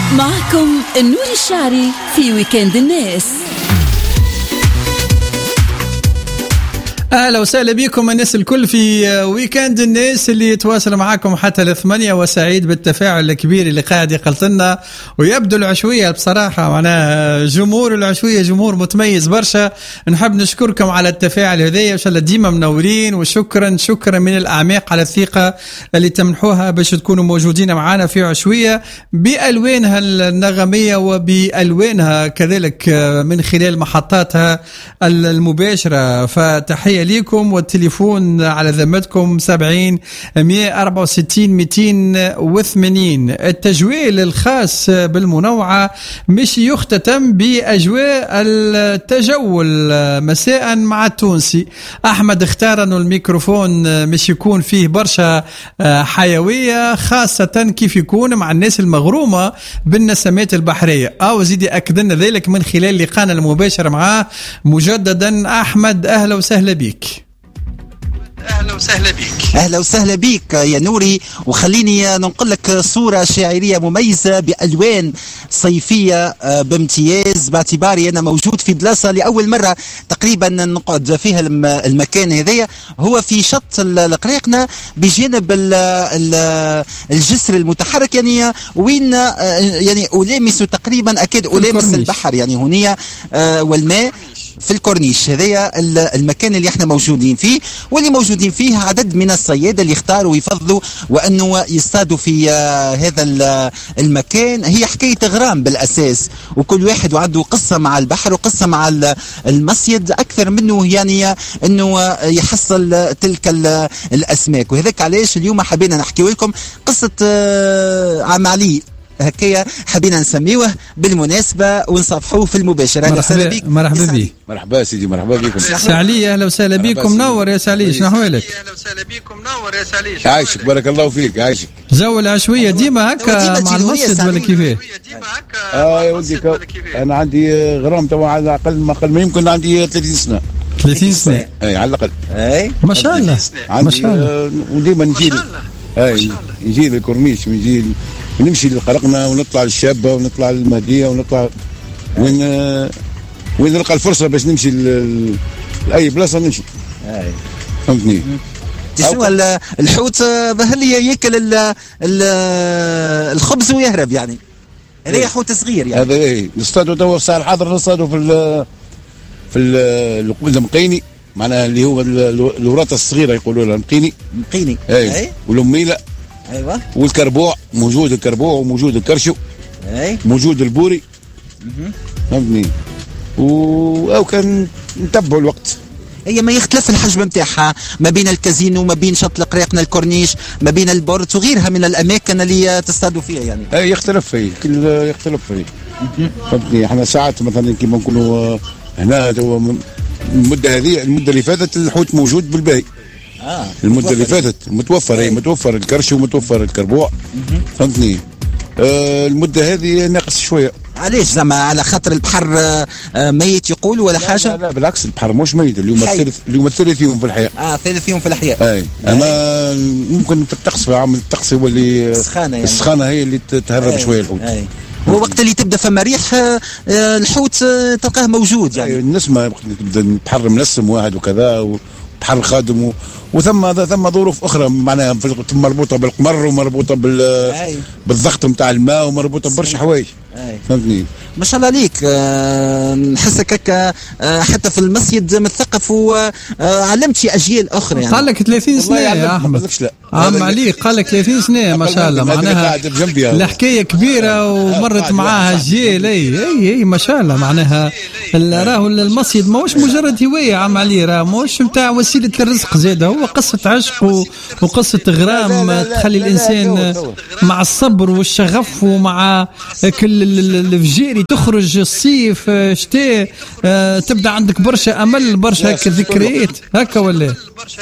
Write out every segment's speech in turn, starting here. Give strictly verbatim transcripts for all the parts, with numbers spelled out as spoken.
معكم النور الشعري في ويكند الناس. أهلا وسهلا بكم الناس الكل في ويكند الناس اللي يتواصل معاكم حتى لثمانية، وسعيد بالتفاعل الكبير اللي قاعد يقلتنا. ويبدو العشوية بصراحة معناها جمهور العشوية جمهور متميز برشا. نحب نشكركم على التفاعل هذايا، إن شاء الله ديما منورين، وشكرا شكرا من الأعماق على الثقة اللي تمنحوها باش تكونوا موجودين معنا في عشوية بألوانها النغمية وبألوانها كذلك من خلال محطاتها المباشرة. فتحية ليكم، والتليفون على ذمتكم سبعين مئة أربعة وستين مئتين وثمانين. التجويل الخاص بالمنوعة مش يختتم بأجواء التجول مساء مع التونسي. أحمد اختار أنه الميكروفون مش يكون فيه برشا حيوية، خاصة كيف يكون مع الناس المغرومة بالنسمات البحرية. أو زيدي أكد لنا ذلك من خلال لقاءنا المباشر معاه مجددا. أحمد أهلا وسهلا بك. أهلا وسهلا بك. أهلا وسهلا بك يا نوري، وخليني ننقل لك صورة شاعرية مميزة بألوان صيفية بامتياز، باعتباري أنا موجود في بلاصة لأول مرة تقريبا نقعد فيها. المكان هذايا هو في شط القريقنة بجانب الجسر المتحرك، يعني وين يعني ألامس تقريبا أكاد ألامس البحر يعني هنا والماء في الكورنيش. هذايا المكان اللي احنا موجودين فيه، واللي موجودين فيه عدد من الصيادة اللي اختاروا ويفضلوا وأنه يصطادوا في هذا المكان. هي حكاية غرام بالأساس، وكل واحد وعنده قصة مع البحر وقصة مع المصيد أكثر منه يعني أنه يحصل تلك الأسماك. وهذاك علاش اليوم حبينا نحكي لكم قصة عم علي هكايا، حبينا نسميوه بالمناسبة ونصافحوه في المباشرة. أهلا وسهلا بك. مرحبا بك. مرحبا سيدي، مرحبا بكم. سعلي أهلا وسهلا بكم. نور يا سعلي، شنو أحوالك؟ أهلا وسهلا بكم. نور يا سعلي. عايشك بارك الله فيك. عايشك. جو العشوية ديما هكا مع المسجد ولا كيفاه؟ اه يا ودي أنا عندي غرام توا على الأقل ما أقل ما يمكن عندي ثلاثين سنة. ثلاثين سنة. أي على الأقل. أي ما شاء الله. ما شاء الله. وديما نجي أي نجي للكورنيش، نجي ونمشي للقرقنة ونطلع للشابة ونطلع للمهدية ونطلع وين وين نلقى الفرصة باش نمشي لأي بلاصة نمشي. أي فهمتني. شنو الحوت ظهر لي ياكل الخبز ويهرب يعني. هذا حوت صغير يعني. هذا ايه نصطادوا توا الساعة الحاضرة، نصطادوا في ال في ال المقيني، معناها اللي هو الوراطة الصغيرة يقولوا لها مقيني. مقيني. اي والأميلة. ايوه. والكربوع موجود، الكربوع وموجود الكرشو. اي موجود البوري. فهمتني. و او كان نتبعوا الوقت. هي ما يختلف الحجم نتاعها ما بين الكازينو، ما بين شط القريقنا، الكورنيش، ما بين البورت وغيرها من الاماكن اللي تصطادوا فيها يعني. اي يختلف فيه، كل يختلف فيه. فهمتني. احنا ساعات مثلا كيما نكونوا هنا المده هذه، المده اللي فاتت الحوت موجود بالباهي. آه. المده اللي فاتت متوفر، اي متوفر الكرش ومتوفر الكربوع. فهمتني. آه المده هذه ناقص شويه. علاش زعما على خاطر البحر آه ميت يقول ولا لا حاجه؟ لا, لا بالعكس، البحر مش ميت، اليوم الثالث اليوم الثالث يوم في الحياه. اه ثالث يوم في الحياه. اي اما ممكن في الطقس، في عامل الطقس هو اللي السخانه يعني. السخانه هي اللي تهرب شويه الحوت. اي هو وقت اللي تبدا فما ريح آه الحوت آه تلقاه موجود يعني. أي النسمه وقت اللي تبدا البحر منسم واحد وكذا وبحر خادم و... وثم ثم ظروف اخرى معناها مربوطه بالقمر ومربوطه بال بالضغط نتاع الماء ومربوطه برشا حوايج. فهمتني. ما شاء الله عليك. أه نحسك هكا أه حتى في المسجد مثقف وعلمت شي اجيال اخرى يعني. قال لك ثلاثين سنه يا احمد. عم علي قال لك ثلاثين سنه ما شاء الله، معناها الحكايه كبيره ومرت معاها الجيل. اي اي اي ما شاء الله. معناها راهو المسجد ماهوش مجرد هوايه عم علي، راه ماهوش نتاع وسيله الرزق، زاده هو قصه عشق وقصه غرام تخلي الانسان مع الصبر والشغف ومع كل الفجيري تخرج الصيف شتاء أه تبدا عندك برشا امل، برشا هكا ذكريات هكا ولا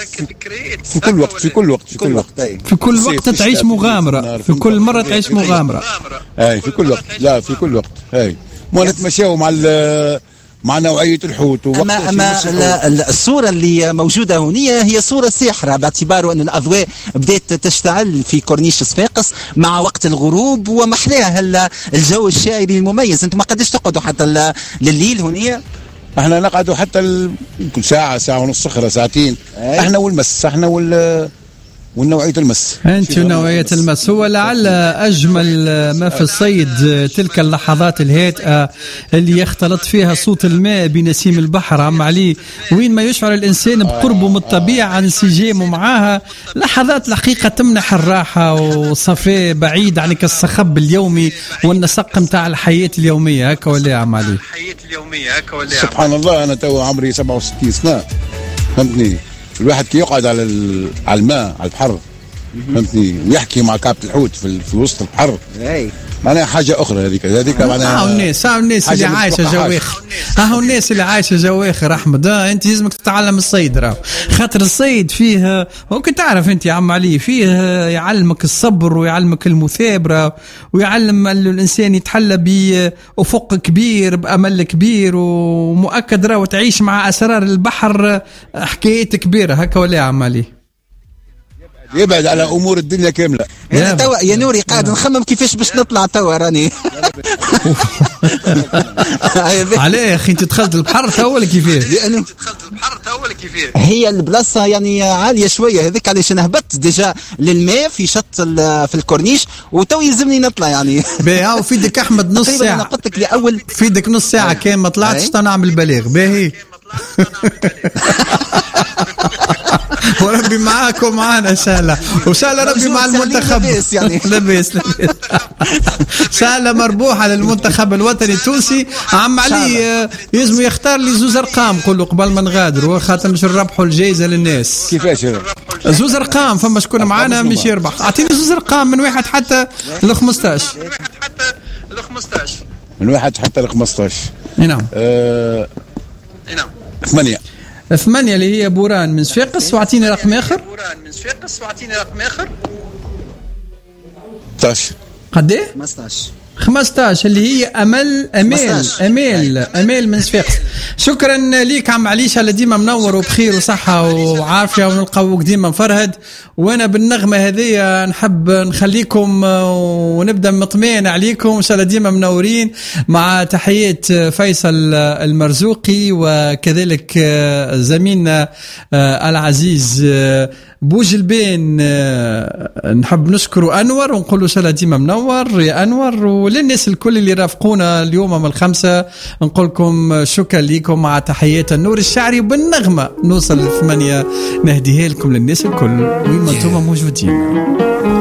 في كل وقت في كل وقت في كل وقت في كل وقت تعيش مغامره، في كل مره تعيش مغامره. اي في كل وقت، لا في كل وقت. اي مو نتمشاو مع مع نوعيه الحوت. اما اما الصوره اللي موجوده هنا هي صوره ساحره، باعتبار ان الاضواء بدات تشتعل في كورنيش صفاقس مع وقت الغروب ومحلاها الجو الشاعري المميز. انتم ما قدش تقعدوا حتى لليل هنا؟ احنا نقعدوا حتى كل ساعه ساعه ونص اخرى ساعتين. أي. احنا والمس احنا وال ونوعية المس. أنت ونوعية المس. هو لعل أجمل ما في الصيد تلك اللحظات الهادئة اللي يختلط فيها صوت الماء بنسيم البحر عم علي، وين ما يشعر الإنسان بقربه من الطبيعة انسجامه معاها. لحظات الحقيقة تمنح الراحة وصفاء بعيد عنك الصخب اليومي والنسق متاع الحياة اليومية. هكا ولا عم علي؟ الحياة اليومية هكا ولا؟ سبحان الله. أنا تو عمري سبعة وستين سنة، فهمتني؟ الواحد كي يقعد على على الماء على البحر، فهمتني، ويحكي مع كابتن الحوت في, في وسط البحر، اي معناها حاجه اخرى. هذيك هذيك معناها ها الناس ها الناس اللي عايشه جواخر ها الناس اللي عايشه جواخر احمد. ها انت لازمك تتعلم الصيد، راه خاطر الصيد فيه ممكن تعرف انت يا عم علي، فيه يعلمك الصبر ويعلمك المثابره ويعلم الانسان يتحلى بافق كبير بامل كبير، ومؤكد راه تعيش مع اسرار البحر حكايات كبيره. هكا ولا يا عم علي؟ يبعد على امور الدنيا كامله. انا توا يا نوري قاعد نخمم كيفاش باش نطلع توا راني. عليه يا اخي انت دخلت البحر توا ولا كيفاش؟ لانه دخلت البحر توا ولا كيفاش؟ هي البلاصه يعني عاليه شويه، هذيك علاش انا هبطت ديجا للماء في شط في الكورنيش وتو يلزمني نطلع يعني. باهي وفيدك احمد نص ساعه. انا قلت لك لاول فيدك نص ساعه كان ما طلعتش نعمل بلاغ. باهي وربي معاكم معانا سهلة، وسهلة ربي مع المنتخب لاباس يعني لاباس لاباس سهلة مربوحة للمنتخب الوطني التونسي. عم علي يلزم يختار لي زوز ارقام قول له قبل ما نغادروا، خاطر باش نربحوا الجائزة للناس. كيفاش زوز ارقام؟ فما شكون معانا مش يربح. اعطيني زوز ارقام من واحد حتى ل خمسطاش. من واحد حتى ل خمسطاش. من واحد حتى ل خمسطاش. نعم. أه... نعم. ثمانية. ثمانية اللي هي بوران من صفاقس، واعطيني رقم اخر. بوران من صفاقس واعطيني رقم اخر. ستة. قديه؟ خمسطاش. خمسطاش اللي هي امل امال امال امال من صفاقس. شكرا ليك عم عليش على ديما منور وبخير وصحه وعافيه، ونلقاوك ديما مفرهد. وانا بالنغمه هذه نحب نخليكم ونبدا مطمئن عليكم ان شاء الله ديما منورين، مع تحيات فيصل المرزوقي وكذلك زميلنا العزيز بوجلبين. نحب نشكر انور ونقول له ان شاء الله ديما منور يا انور، وللناس الكل اللي رافقونا اليوم من الخمسه نقول لكم شكرا لكم، مع تحيات النور الشعري بالنغمه نوصل للثمانيه نهديها لكم للناس الكل وين ما انتم موجودين.